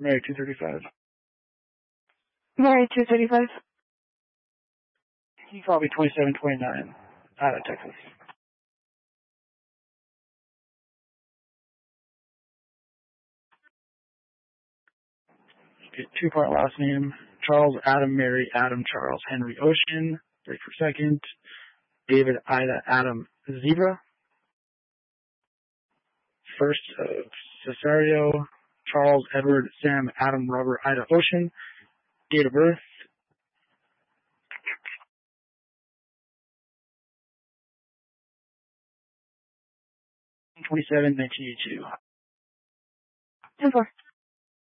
Mary 235. Mary 235. He's probably 2729 out of Texas. Okay, two-part last name. Charles Adam Mary Adam Charles Henry Ocean. Break for second. David Ida Adam Zebra. First of Cesario. Charles Edward Sam Adam Robert Ida Ocean. Date of birth. 27/1982. 10-4.